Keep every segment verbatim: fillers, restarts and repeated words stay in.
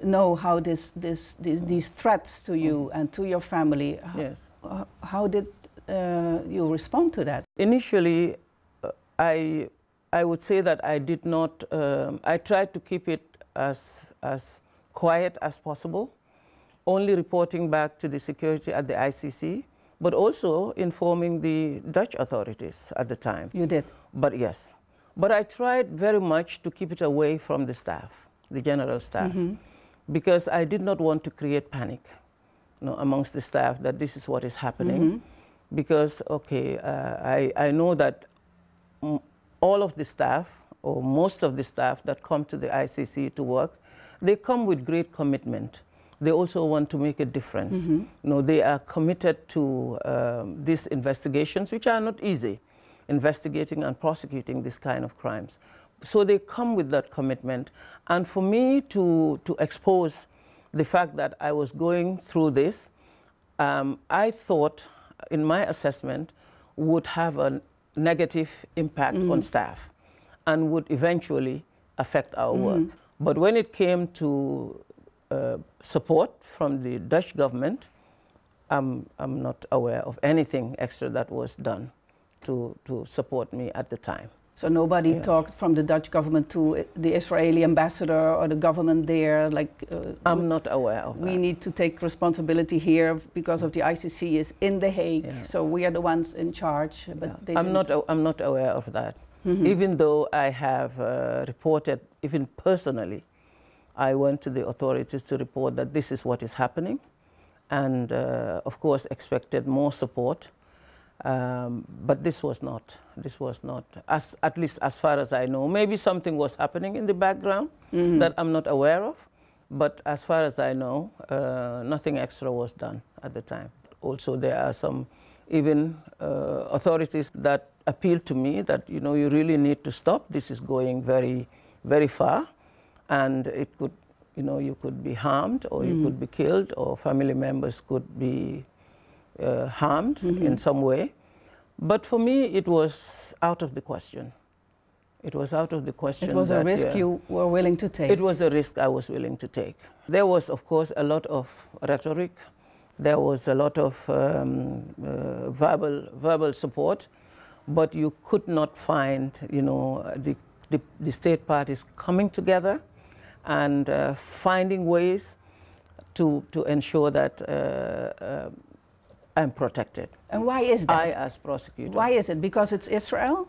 know how this, this, this, these threats to you and to your family, Yes. how, how did uh, you respond to that? Initially, uh, I, I would say that I did not, um, I tried to keep it as, as quiet as possible, only reporting back to the security at the I C C, but also informing the Dutch authorities at the time. You did? But yes. But I tried very much to keep it away from the staff, the general staff, mm-hmm. because I did not want to create panic, you know, amongst the staff that this is what is happening. Mm-hmm. Because, okay, uh, I, I know that m all of the staff, or most of the staff that come to the I C C to work, they come with great commitment. They also want to make a difference. Mm-hmm. You know, they are committed to um, these investigations, which are not easy, investigating and prosecuting this kind of crimes. So they come with that commitment. And for me to, to expose the fact that I was going through this, um, I thought, in my assessment, would have a negative impact mm. on staff and would eventually affect our mm. work. But when it came to uh, support from the Dutch government, I'm, I'm not aware of anything extra that was done to, to support me at the time. So nobody yeah. talked from the Dutch government to the Israeli ambassador or the government there, like... Uh, I'm not aware of we that. need to take responsibility here because of the I C C is in The Hague, yeah. so we are the ones in charge. But yeah. they I'm, didn't. not, I'm not aware of that. Mm-hmm. Even though I have uh, reported, even personally, I went to the authorities to report that this is what is happening, and uh, of course expected more support. Um, but this was not, this was not, as, at least as far as I know. Maybe something was happening in the background mm-hmm. that I'm not aware of, but as far as I know, uh, nothing extra was done at the time. Also, there are some even uh, authorities that appeal to me that, you know, you really need to stop. This is going very, very far, and it could, you know, you could be harmed, or mm-hmm. you could be killed, or family members could be Uh, harmed mm-hmm. in some way. But for me, it was out of the question. It was out of the question. It was that, a risk yeah, you were willing to take. It was a risk I was willing to take. There was, of course, a lot of rhetoric. There was a lot of um, uh, verbal, verbal support, but you could not find, you know, the, the, the state parties coming together and uh, finding ways to, to ensure that uh, uh, I'm protected. And why is that? I, as prosecutor. Why is it? Because it's Israel?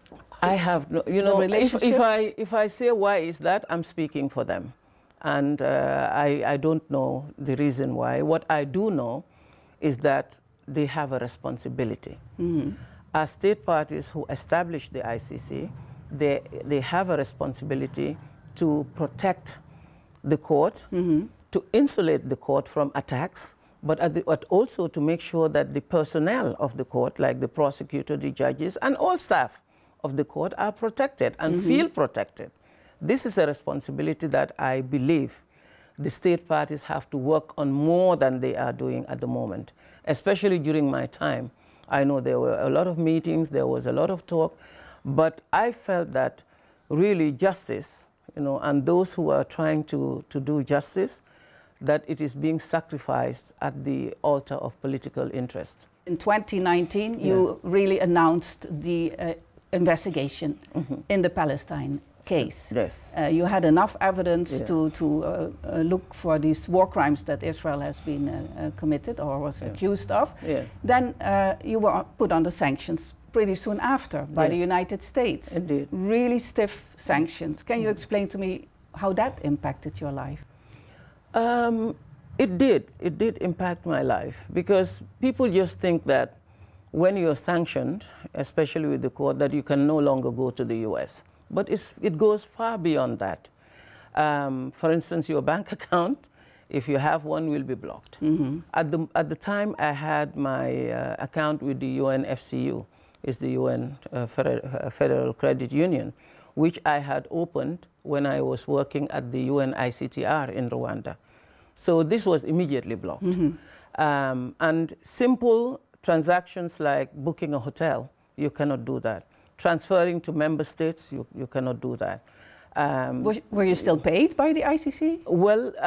I have no, you know, if, if, I, if I say why is that, I'm speaking for them. And uh, I, I don't know the reason why. What I do know is that they have a responsibility. Mm-hmm. As state parties who established the I C C, they, they have a responsibility to protect the court, mm-hmm. to insulate the court from attacks, but, at the, but also to make sure that the personnel of the court, like the prosecutor, the judges, and all staff of the court are protected and mm-hmm. feel protected. This is a responsibility that I believe the state parties have to work on more than they are doing at the moment, especially during my time. I know there were a lot of meetings, there was a lot of talk, but I felt that really justice, you know, and those who are trying to, to do justice, that it is being sacrificed at the altar of political interest. In twenty nineteen, you yeah. really announced the uh, investigation mm-hmm. in the Palestine case. Yes. Uh, you had enough evidence yes. to, to uh, uh, look for these war crimes that Israel has been uh, uh, committed or was yeah. accused of. Yes. Then uh, you were put under sanctions pretty soon after by yes. the United States. Indeed. Really stiff sanctions. Can you explain to me how that impacted your life? Um, it did. It did impact my life, because people just think that when you're sanctioned, especially with the court, that you can no longer go to the U S. But it's, it goes far beyond that. Um, for instance, your bank account, if you have one, will be blocked. Mm-hmm. At the, at the time, I had my uh, account with the U N F C U, it's the U N uh, Federal, uh, Federal Credit Union, which I had opened when I was working at the U N I C T R in Rwanda. So this was immediately blocked. Mm-hmm. um, and simple transactions like booking a hotel, you cannot do that. Transferring to member states, you, you cannot do that. Um, were, were you still paid by the I C C? Well.